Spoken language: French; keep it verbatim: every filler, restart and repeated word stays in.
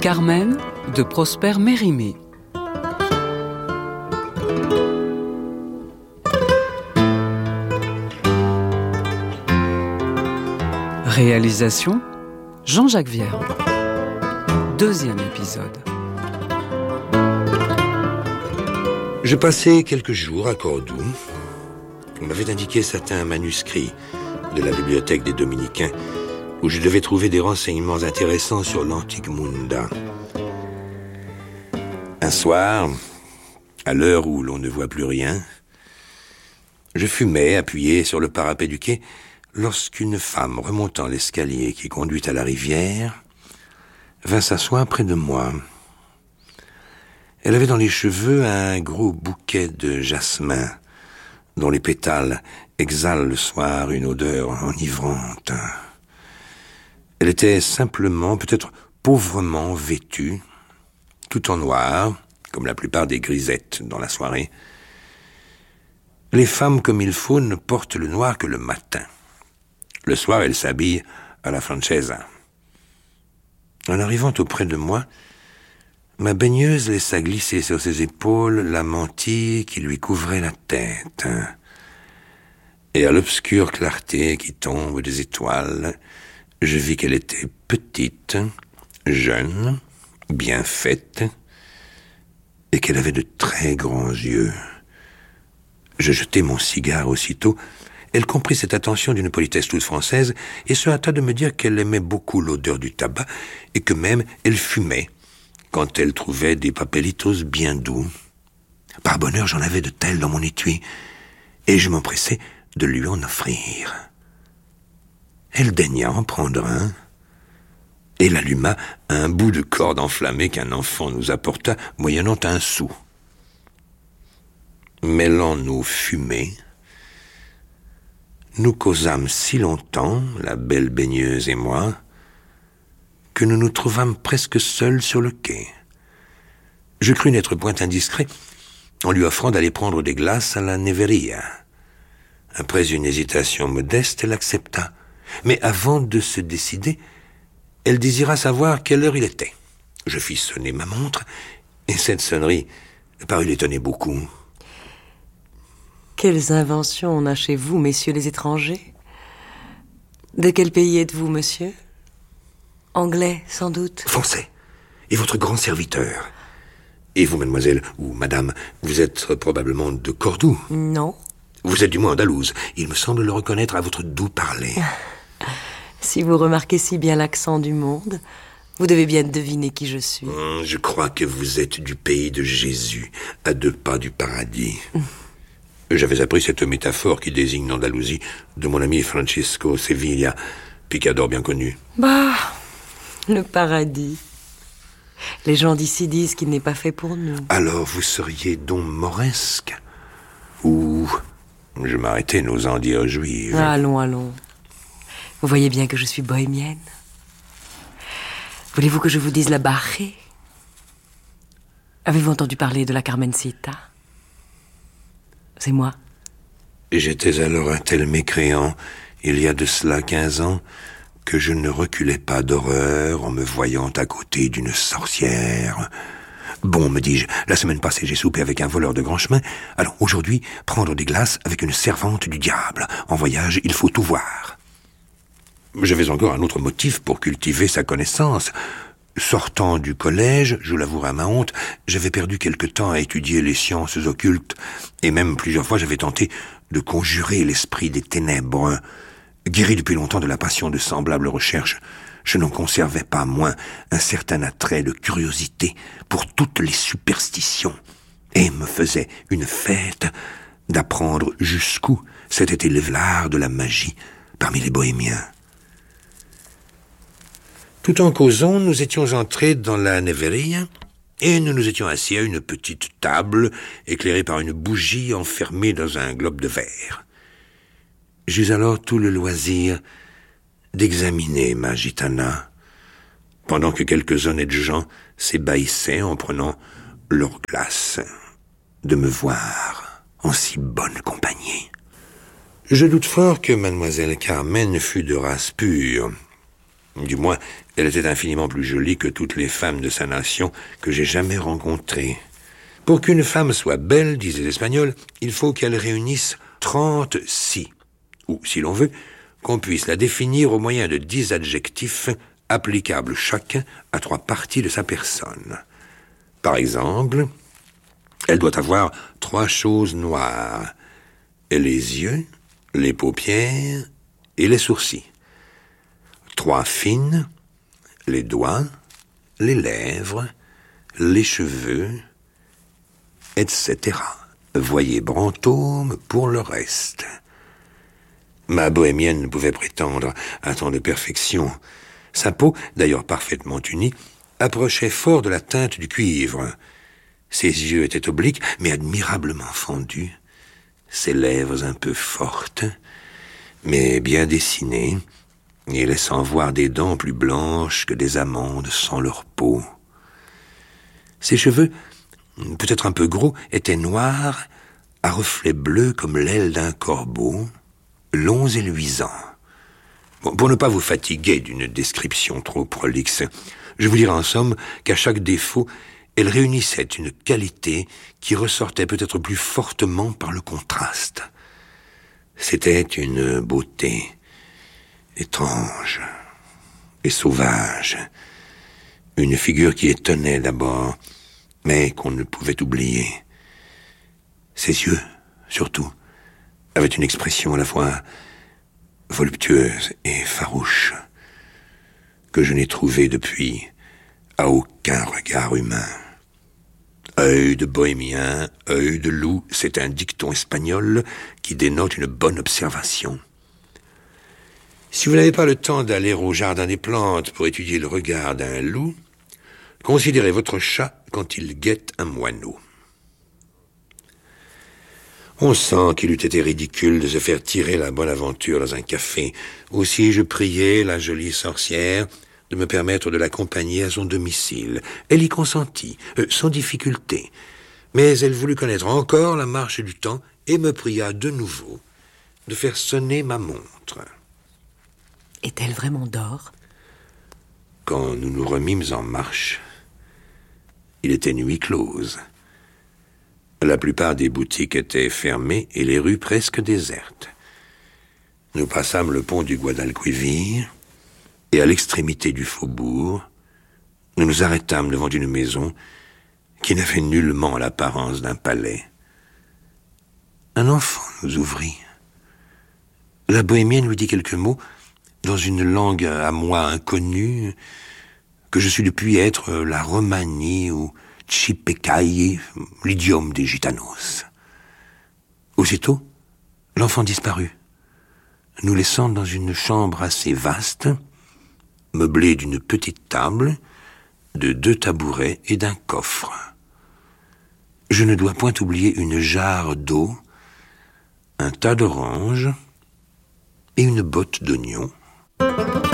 Carmen de Prosper Mérimée. Réalisation Jean-Jacques Vierme. Deuxième épisode. Je passais quelques jours à Cordoue. On m'avait indiqué certains manuscrits de la bibliothèque des Dominicains où je devais trouver des renseignements intéressants sur l'antique Munda. Un soir, à l'heure où l'on ne voit plus rien, je fumais appuyé sur le parapet du quai lorsqu'une femme remontant l'escalier qui conduit à la rivière vint s'asseoir près de moi. Elle avait dans les cheveux un gros bouquet de jasmin dont les pétales exhalent le soir une odeur enivrante. Elle était simplement, peut-être pauvrement vêtue, tout en noir, comme la plupart des grisettes dans la soirée. Les femmes, comme il faut, ne portent le noir que le matin. Le soir, elles s'habillent à la francesa. En arrivant auprès de moi, ma baigneuse laissa glisser sur ses épaules la mantille qui lui couvrait la tête. Et à l'obscure clarté qui tombe des étoiles, je vis qu'elle était petite, jeune, bien faite, et qu'elle avait de très grands yeux. Je jetai mon cigare aussitôt. Elle comprit cette attention d'une politesse toute française et se hâta de me dire qu'elle aimait beaucoup l'odeur du tabac et que même elle fumait quand elle trouvait des papelitos bien doux. Par bonheur, j'en avais de tels dans mon étui et je m'empressai de lui en offrir. Elle daigna en prendre un et l'alluma à un bout de corde enflammée qu'un enfant nous apporta moyennant un sou. Mêlant nos fumées, nous causâmes si longtemps, la belle baigneuse et moi, que nous nous trouvâmes presque seuls sur le quai. Je crus n'être point indiscret en lui offrant d'aller prendre des glaces à la Neveria. Après une hésitation modeste, elle accepta. Mais avant de se décider, elle désira savoir quelle heure il était. Je fis sonner ma montre, et cette sonnerie parut l'étonner beaucoup. Quelles inventions on a chez vous, messieurs les étrangers? De quel pays êtes-vous, monsieur? Anglais, sans doute. Français, et votre grand serviteur. Et vous, mademoiselle, ou madame, vous êtes probablement de Cordoue? Non. Vous êtes du moins andalouse. Il me semble le reconnaître à votre doux parler. Si vous remarquez si bien l'accent du monde, vous devez bien deviner qui je suis. Hum, je crois que vous êtes du pays de Jésus, à deux pas du paradis. J'avais appris cette métaphore qui désigne l'Andalousie de mon ami Francisco Sevilla, picador bien connu. Bah, le paradis. Les gens d'ici disent qu'il n'est pas fait pour nous. Alors vous seriez donc mauresque? Ou je m'arrêtais n'osant dire juive. Allons, allons. Vous voyez bien que je suis bohémienne. Voulez-vous que je vous dise la barrée? Avez-vous entendu parler de la Carmencita? C'est moi. J'étais alors un tel mécréant, il y a de cela quinze ans, que je ne reculais pas d'horreur en me voyant à côté d'une sorcière. Bon, me dis-je, la semaine passée j'ai soupé avec un voleur de grand chemin, alors aujourd'hui, prendre des glaces avec une servante du diable. En voyage, il faut tout voir. J'avais encore un autre motif pour cultiver sa connaissance. Sortant du collège, je l'avouerai à ma honte, j'avais perdu quelque temps à étudier les sciences occultes, et même plusieurs fois j'avais tenté de conjurer l'esprit des ténèbres. Guéri depuis longtemps de la passion de semblables recherches, je n'en conservais pas moins un certain attrait de curiosité pour toutes les superstitions, et me faisait une fête d'apprendre jusqu'où s'était élevé l'art de la magie parmi les bohémiens. Tout en causant, nous étions entrés dans la Neveria et nous nous étions assis à une petite table éclairée par une bougie enfermée dans un globe de verre. J'eus alors tout le loisir d'examiner ma gitana, pendant que quelques honnêtes gens s'ébahissaient en prenant leur glace, de me voir en si bonne compagnie. Je doute fort que mademoiselle Carmen fût de race pure. Du moins, Elle était infiniment plus jolie que toutes les femmes de sa nation que j'ai jamais rencontrées. Pour qu'une femme soit belle, disent les Espagnols, il faut qu'elle réunisse trente si, ou, si l'on veut, qu'on puisse la définir au moyen de dix adjectifs applicables chacun à trois parties de sa personne. Par exemple, elle doit avoir trois choses noires, les yeux, les paupières et les sourcils. Trois fines, les doigts, les lèvres, les cheveux, et cetera. Voyez Brantôme pour le reste. Ma bohémienne ne pouvait prétendre à tant de perfection. Sa peau, d'ailleurs parfaitement unie, approchait fort de la teinte du cuivre. Ses yeux étaient obliques, mais admirablement fendus. Ses lèvres un peu fortes, mais bien dessinées, et laissant voir des dents plus blanches que des amandes sans leur peau. Ses cheveux, peut-être un peu gros, étaient noirs, à reflets bleus comme l'aile d'un corbeau, longs et luisants. Bon, pour ne pas vous fatiguer d'une description trop prolixe, je vous dirai en somme qu'à chaque défaut, elle réunissait une qualité qui ressortait peut-être plus fortement par le contraste. C'était une beauté étrange et sauvage, une figure qui étonnait d'abord, mais qu'on ne pouvait oublier. Ses yeux, surtout, avaient une expression à la fois voluptueuse et farouche, que je n'ai trouvée depuis à aucun regard humain. Œil de bohémien, œil de loup, c'est un dicton espagnol qui dénote une bonne observation. Si vous n'avez pas le temps d'aller au jardin des plantes pour étudier le regard d'un loup, considérez votre chat quand il guette un moineau. On sent qu'il eût été ridicule de se faire tirer la bonne aventure dans un café. Aussi je priai la jolie sorcière de me permettre de l'accompagner à son domicile. Elle y consentit, euh, sans difficulté. Mais elle voulut connaître encore la marche du temps et me pria de nouveau de faire sonner ma montre. Est-elle vraiment d'or? Quand nous nous remîmes en marche, il était nuit close. La plupart des boutiques étaient fermées et les rues presque désertes. Nous passâmes le pont du Guadalquivir et à l'extrémité du faubourg, nous nous arrêtâmes devant une maison qui n'avait nullement l'apparence d'un palais. Un enfant nous ouvrit. La bohémienne lui dit quelques mots dans une langue à moi inconnue, que je suis depuis être la Romani ou Chipecay, l'idiome des gitanos. Aussitôt, l'enfant disparut, nous laissant dans une chambre assez vaste, meublée d'une petite table, de deux tabourets et d'un coffre. Je ne dois point oublier une jarre d'eau, un tas d'oranges et une botte d'oignons.